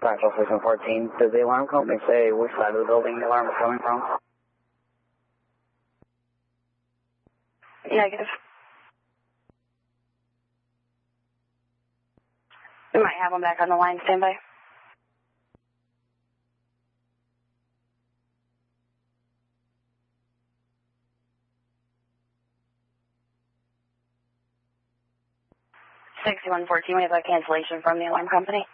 Actual 614. Does the alarm company say which side of the building the alarm is coming from? Negative. We might have them back on the line. Stand by. $6114, we have a cancellation from the alarm company.